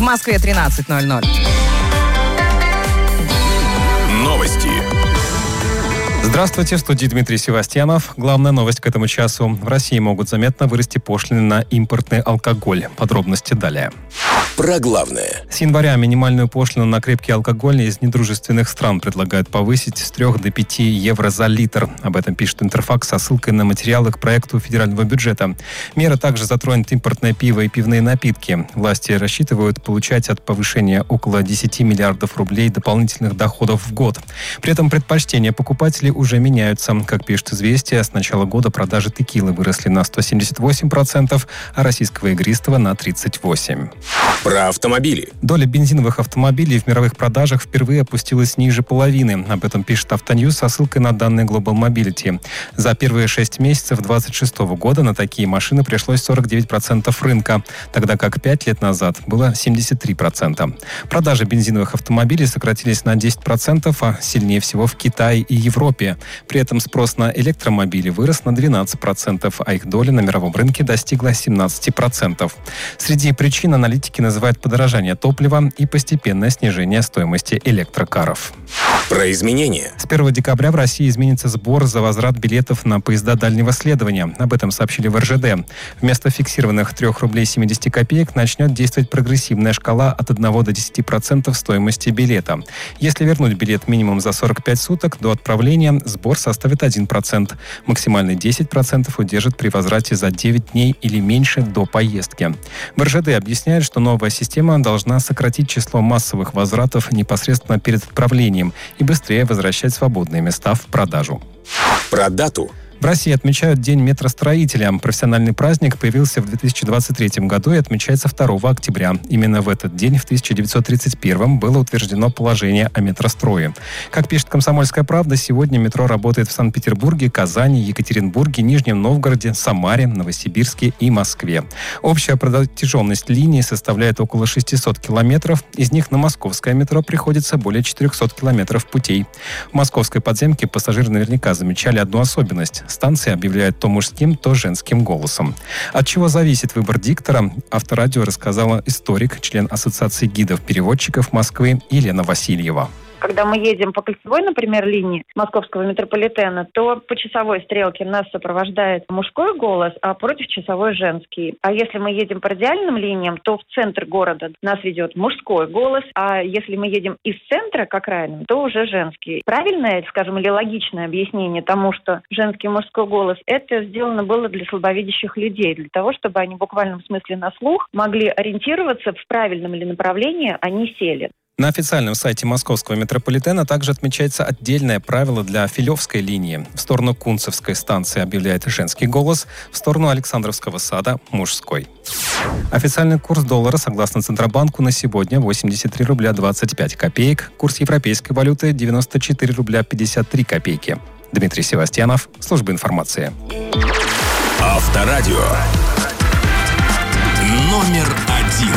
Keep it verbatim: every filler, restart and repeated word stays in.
Москве тринадцать ноль ноль. Новости. Здравствуйте, в студии Дмитрий Севастьянов. Главная новость к этому часу. В России могут заметно вырасти пошлины на импортный алкоголь. Подробности далее. Про главное. С января минимальную пошлину на крепкий алкоголь из недружественных стран предлагают повысить с трёх до пяти евро за литр. Об этом пишет Интерфакс со ссылкой на материалы к проекту федерального бюджета. Мера также затронет импортное пиво и пивные напитки. Власти рассчитывают получать от повышения около десяти миллиардов рублей дополнительных доходов в год. При этом предпочтения покупателей уже меняются. Как пишет «Известия», с начала года продажи текилы выросли на сто семьдесят восемь процентов, а российского игристого на тридцать восемь процентов. Про автомобили. Доля бензиновых автомобилей в мировых продажах впервые опустилась ниже половины. Об этом пишет Автоньюз со ссылкой на данные Global Mobility. За первые шесть месяцев две тысячи двадцать шестого года на такие машины пришлось сорок девять процентов рынка, тогда как пять лет назад было семьдесят три процента. Продажи бензиновых автомобилей сократились на десять процентов, а сильнее всего в Китае и Европе. При этом спрос на электромобили вырос на двенадцать процентов, а их доля на мировом рынке достигла семнадцать процентов. Среди причин аналитики называют подорожание топлива и постепенное снижение стоимости электрокаров. Про изменения. С первого декабря в России изменится сбор за возврат билетов на поезда дальнего следования. Об этом сообщили в эр жэ дэ. Вместо фиксированных трёх рублей семидесяти копеек начнет действовать прогрессивная шкала от одного до десяти процентов стоимости билета. Если вернуть билет минимум за сорок пять суток до отправления, сбор составит один процент. Максимальный десять процентов удержит при возврате за девять дней или меньше до поездки. В эр жэ дэ объясняют, что новая система должна сократить число массовых возвратов непосредственно перед отправлением и быстрее возвращать свободные места в продажу. Про дату. В России отмечают День метростроителя. Профессиональный праздник появился в две тысячи двадцать третьем году и отмечается второго октября. Именно в этот день, в тысяча девятьсот тридцать первом, было утверждено положение о метрострое. Как пишет «Комсомольская правда», сегодня метро работает в Санкт-Петербурге, Казани, Екатеринбурге, Нижнем Новгороде, Самаре, Новосибирске и Москве. Общая протяженность линии составляет около шестисот километров. Из них на московское метро приходится более четырехсот километров путей. В московской подземке пассажиры наверняка замечали одну особенность. Станции объявляют то мужским, то женским голосом. От чего зависит выбор диктора, Авторадио рассказала историк, член Ассоциации гидов-переводчиков Москвы Елена Васильева. Когда мы едем по кольцевой, например, линии московского метрополитена, то по часовой стрелке нас сопровождает мужской голос, а против часовой женский. А если мы едем по радиальным линиям, то в центр города нас ведет мужской голос, а если мы едем из центра к окраинам, то уже женский. Правильное, скажем, или логичное объяснение тому, что женский и мужской голос, это сделано было для слабовидящих людей, для того, чтобы они в буквальном смысле на слух могли ориентироваться в правильном ли направлении они сели. На официальном сайте московского метрополитена также отмечается отдельное правило для Филевской линии. В сторону Кунцевской станции объявляет женский голос, в сторону Александровского сада – мужской. Официальный курс доллара, согласно Центробанку, на сегодня восемьдесят три рубля двадцать пять копеек. Курс европейской валюты – девяносто четыре рубля пятьдесят три копейки. Дмитрий Севастьянов, служба информации. Авторадио. Номер один.